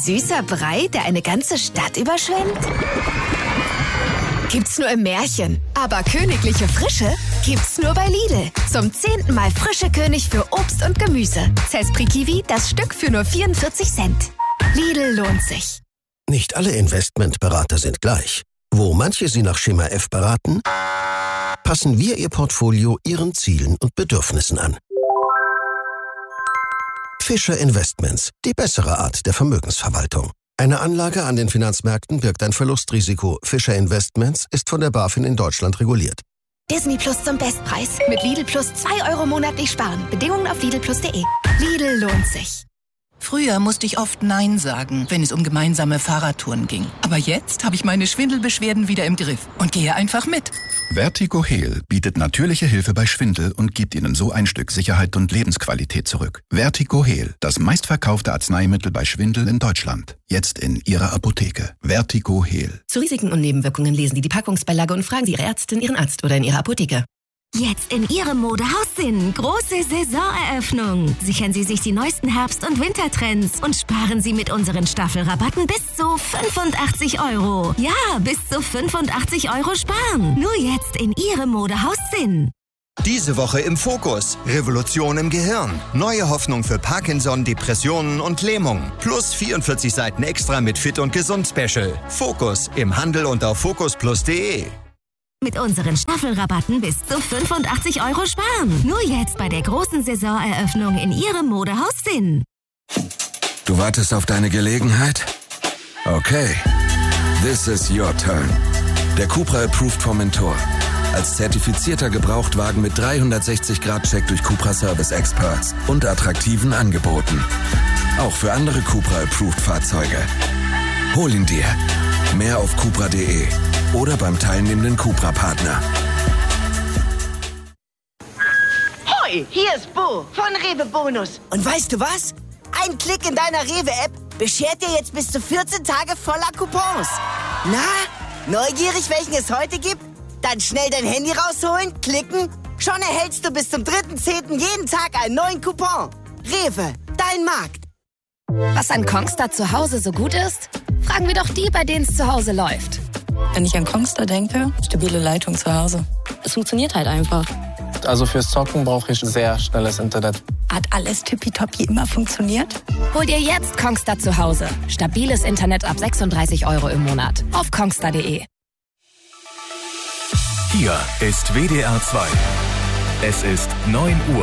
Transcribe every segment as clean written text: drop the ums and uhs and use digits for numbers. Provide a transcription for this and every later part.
Süßer Brei, der eine ganze Stadt überschwemmt? Gibt's nur im Märchen. Aber königliche Frische gibt's nur bei Lidl. Zum 10. Mal frische König für Obst und Gemüse. Zespri Kiwi, das Stück für nur 44 Cent. Lidl lohnt sich. Nicht alle Investmentberater sind gleich. Wo manche Sie nach Schema F beraten, passen wir Ihr Portfolio Ihren Zielen und Bedürfnissen an. Fischer Investments, die bessere Art der Vermögensverwaltung. Eine Anlage an den Finanzmärkten birgt ein Verlustrisiko. Fischer Investments ist von der BaFin in Deutschland reguliert. Disney Plus zum Bestpreis. Mit Lidl Plus 2 € monatlich sparen. Bedingungen auf lidlplus.de. Lidl lohnt sich. Früher musste ich oft Nein sagen, wenn es um gemeinsame Fahrradtouren ging. Aber jetzt habe ich meine Schwindelbeschwerden wieder im Griff und gehe einfach mit. Vertigo Heal bietet natürliche Hilfe bei Schwindel und gibt Ihnen so ein Stück Sicherheit und Lebensqualität zurück. Vertigo Heal, das meistverkaufte Arzneimittel bei Schwindel in Deutschland. Jetzt in Ihrer Apotheke. Vertigo Heal. Zu Risiken und Nebenwirkungen lesen Sie die Packungsbeilage und fragen Sie Ihre Ärztin, Ihren Arzt oder in Ihrer Apotheke. Jetzt in Ihrem Modehaus Sinn. Große Saisoneröffnung. Sichern Sie sich die neuesten Herbst- und Wintertrends und sparen Sie mit unseren Staffelrabatten bis zu 85 €. Ja, bis zu 85 € sparen. Nur jetzt in Ihrem Modehaus Sinn. Diese Woche im Fokus. Revolution im Gehirn. Neue Hoffnung für Parkinson, Depressionen und Lähmung. Plus 44 Seiten extra mit Fit und Gesund Special. Fokus im Handel und auf focusplus.de. Mit unseren Staffelrabatten bis zu 85 € sparen. Nur jetzt bei der großen Saisoneröffnung in Ihrem Modehaus Sinn. Du wartest auf deine Gelegenheit? Okay. This is your turn. Der Cupra Approved Formentor. Als zertifizierter Gebrauchtwagen mit 360-Grad-Check durch Cupra Service Experts und attraktiven Angeboten. Auch für andere Cupra Approved Fahrzeuge. Hol ihn dir. Mehr auf cupra.de oder beim teilnehmenden Cupra-Partner. Hoi, hier ist Bo von Rewe Bonus. Und weißt du was? Ein Klick in deiner Rewe-App beschert dir jetzt bis zu 14 Tage voller Coupons. Na, neugierig, welchen es heute gibt? Dann schnell dein Handy rausholen, klicken. Schon erhältst du bis zum 3.10. jeden Tag einen neuen Coupon. Rewe, dein Markt. Was an Kongstar zu Hause so gut ist? Fragen wir doch die, bei denen es zu Hause läuft. Wenn ich an Kongstar denke, stabile Leitung zu Hause. Es funktioniert halt einfach. Also fürs Zocken brauche ich sehr schnelles Internet. Hat alles tippitoppi immer funktioniert? Hol dir jetzt Kongstar zu Hause. Stabiles Internet ab 36 € im Monat. Auf kongstar.de. Hier ist WDR 2. Es ist 9 Uhr.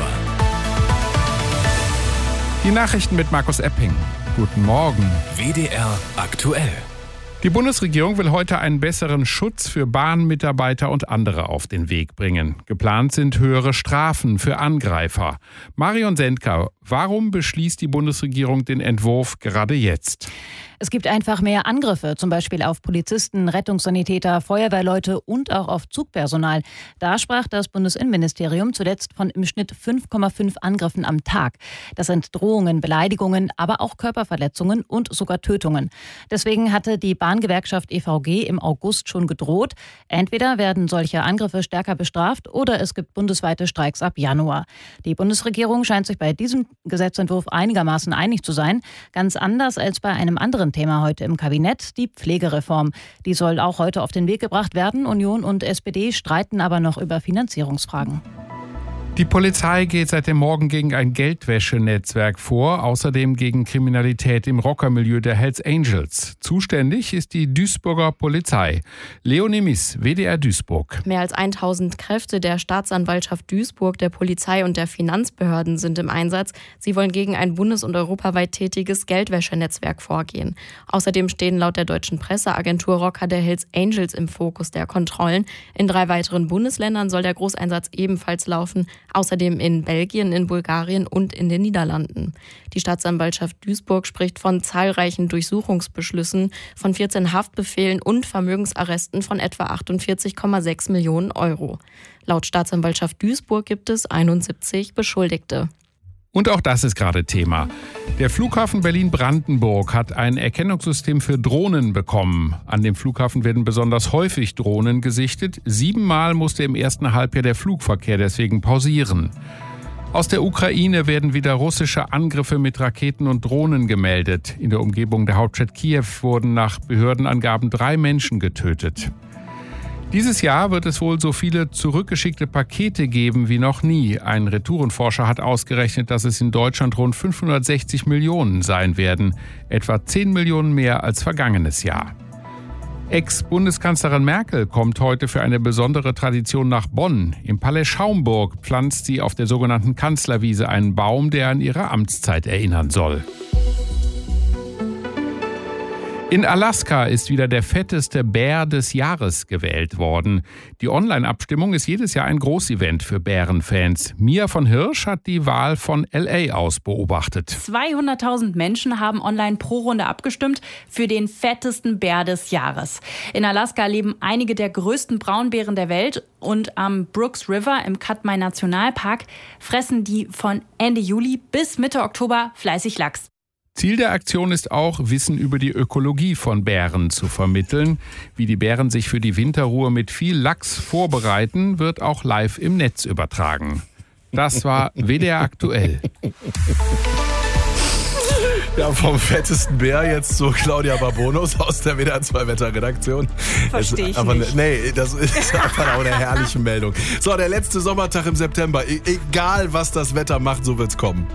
Die Nachrichten mit Markus Epping. Guten Morgen. WDR aktuell. Die Bundesregierung will heute einen besseren Schutz für Bahnmitarbeiter und andere auf den Weg bringen. Geplant sind höhere Strafen für Angreifer. Marion Sendker, warum beschließt die Bundesregierung den Entwurf gerade jetzt? Es gibt einfach mehr Angriffe, zum Beispiel auf Polizisten, Rettungssanitäter, Feuerwehrleute und auch auf Zugpersonal. Da sprach das Bundesinnenministerium zuletzt von im Schnitt 5,5 Angriffen am Tag. Das sind Drohungen, Beleidigungen, aber auch Körperverletzungen und sogar Tötungen. Deswegen hatte die Bahngewerkschaft EVG im August schon gedroht. Entweder werden solche Angriffe stärker bestraft oder es gibt bundesweite Streiks ab Januar. Die Bundesregierung scheint sich bei diesem Gesetzentwurf einigermaßen einig zu sein. Ganz anders als bei einem anderen Thema heute im Kabinett, die Pflegereform. Die soll auch heute auf den Weg gebracht werden. Union und SPD streiten aber noch über Finanzierungsfragen. Die Polizei geht seit dem Morgen gegen ein Geldwäschenetzwerk vor, außerdem gegen Kriminalität im Rockermilieu der Hells Angels. Zuständig ist die Duisburger Polizei. Leonie Miss, WDR Duisburg. Mehr als 1000 Kräfte der Staatsanwaltschaft Duisburg, der Polizei und der Finanzbehörden sind im Einsatz. Sie wollen gegen ein bundes- und europaweit tätiges Geldwäschenetzwerk vorgehen. Außerdem stehen laut der deutschen Presseagentur Rocker der Hells Angels im Fokus der Kontrollen. In 3 weiteren Bundesländern soll der Großeinsatz ebenfalls laufen. Außerdem in Belgien, in Bulgarien und in den Niederlanden. Die Staatsanwaltschaft Duisburg spricht von zahlreichen Durchsuchungsbeschlüssen, von 14 Haftbefehlen und Vermögensarresten von etwa 48,6 Millionen Euro. Laut Staatsanwaltschaft Duisburg gibt es 71 Beschuldigte. Und auch das ist gerade Thema. Der Flughafen Berlin-Brandenburg hat ein Erkennungssystem für Drohnen bekommen. An dem Flughafen werden besonders häufig Drohnen gesichtet. 7-mal musste im ersten Halbjahr der Flugverkehr deswegen pausieren. Aus der Ukraine werden wieder russische Angriffe mit Raketen und Drohnen gemeldet. In der Umgebung der Hauptstadt Kiew wurden nach Behördenangaben 3 Menschen getötet. Dieses Jahr wird es wohl so viele zurückgeschickte Pakete geben wie noch nie. Ein Retourenforscher hat ausgerechnet, dass es in Deutschland rund 560 Millionen sein werden. Etwa 10 Millionen mehr als vergangenes Jahr. Ex-Bundeskanzlerin Merkel kommt heute für eine besondere Tradition nach Bonn. Im Palais Schaumburg pflanzt sie auf der sogenannten Kanzlerwiese einen Baum, der an ihre Amtszeit erinnern soll. In Alaska ist wieder der fetteste Bär des Jahres gewählt worden. Die Online-Abstimmung ist jedes Jahr ein Großevent für Bärenfans. Mia von Hirsch hat die Wahl von LA aus beobachtet. 200.000 Menschen haben online pro Runde abgestimmt für den fettesten Bär des Jahres. In Alaska leben einige der größten Braunbären der Welt und am Brooks River im Katmai Nationalpark fressen die von Ende Juli bis Mitte Oktober fleißig Lachs. Ziel der Aktion ist auch, Wissen über die Ökologie von Bären zu vermitteln. Wie die Bären sich für die Winterruhe mit viel Lachs vorbereiten, wird auch live im Netz übertragen. Das war WDR aktuell. Ja, vom fettesten Bär jetzt zu Claudia Barbonus aus der WDR 2 Wetterredaktion. Verstehe ich nicht. Nee, das ist einfach auch eine herrliche Meldung. So, der letzte Sommertag im September. Egal, was das Wetter macht, so wird's kommen.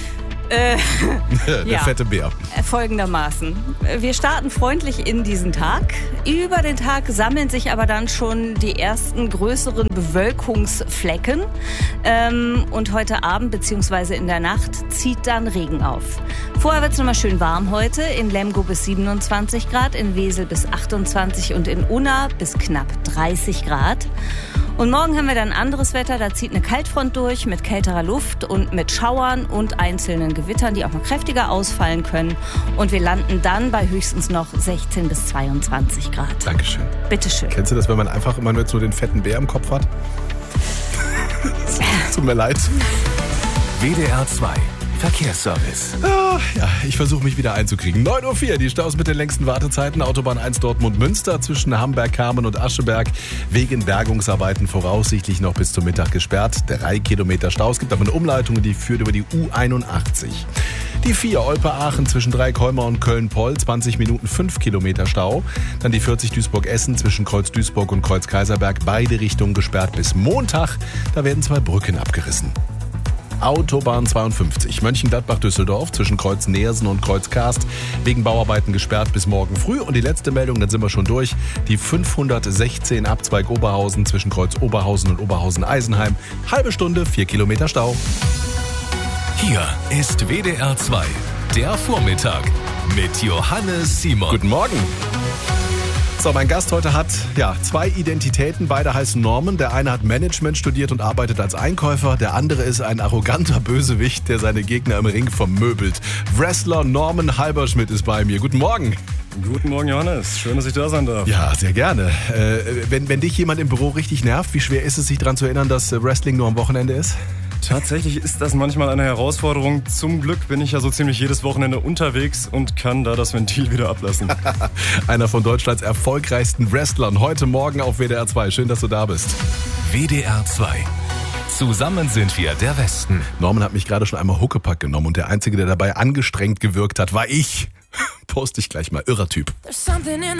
Der fette Bär. Folgendermaßen. Wir starten freundlich in diesen Tag. Über den Tag sammeln sich aber dann schon die ersten größeren Bewölkungsflecken. Und heute Abend bzw. in der Nacht zieht dann Regen auf. Vorher wird es nochmal schön warm heute. In Lemgo bis 27 Grad, in Wesel bis 28 und in Unna bis knapp 30 Grad. Und morgen haben wir dann anderes Wetter. Da zieht eine Kaltfront durch mit kälterer Luft und mit Schauern und einzelnen Gewittern, die auch noch kräftiger ausfallen können. Und wir landen dann bei höchstens noch 16 bis 22 Grad. Dankeschön. Bitteschön. Kennst du das, wenn man einfach immer nur den fetten Bär im Kopf hat? Tut mir leid. WDR 2 Verkehrsservice. Ja, ich versuche mich wieder einzukriegen. 9:04 Uhr, die Staus mit den längsten Wartezeiten. Autobahn 1 Dortmund-Münster zwischen Hamberg, Kamen und Ascheberg. Wegen Bergungsarbeiten voraussichtlich noch bis zum Mittag gesperrt. 3 Kilometer Stau. Es gibt aber eine Umleitung, die führt über die U81. Die 4 Olpe-Aachen zwischen Dreikolmer und Köln-Poll, 20 Minuten 5 Kilometer Stau. Dann die 40 Duisburg-Essen zwischen Kreuz-Duisburg und Kreuz-Kaiserberg, beide Richtungen gesperrt bis Montag. Da werden 2 Brücken abgerissen. Autobahn 52, Mönchengladbach-Düsseldorf zwischen Kreuz Neersen und Kreuz Karst, wegen Bauarbeiten gesperrt bis morgen früh. Und die letzte Meldung, dann sind wir schon durch, die 516 Abzweig Oberhausen zwischen Kreuz Oberhausen und Oberhausen-Eisenheim, halbe Stunde, 4 Kilometer Stau. Hier ist WDR 2, der Vormittag mit Johannes Simon. Guten Morgen. So, mein Gast heute hat 2 Identitäten, beide heißen Norman. Der eine hat Management studiert und arbeitet als Einkäufer. Der andere ist ein arroganter Bösewicht, der seine Gegner im Ring vermöbelt. Wrestler Norman Halberschmidt ist bei mir. Guten Morgen. Guten Morgen, Johannes. Schön, dass ich da sein darf. Ja, sehr gerne. Wenn dich jemand im Büro richtig nervt, wie schwer ist es, sich daran zu erinnern, dass Wrestling nur am Wochenende ist? Tatsächlich ist das manchmal eine Herausforderung. Zum Glück bin ich ja so ziemlich jedes Wochenende unterwegs und kann da das Ventil wieder ablassen. Einer von Deutschlands erfolgreichsten Wrestlern. Heute Morgen auf WDR 2. Schön, dass du da bist. WDR 2. Zusammen sind wir der Westen. Norman hat mich gerade schon einmal Huckepack genommen und der Einzige, der dabei angestrengt gewirkt hat, war ich. Poste ich gleich mal. Irrer Typ.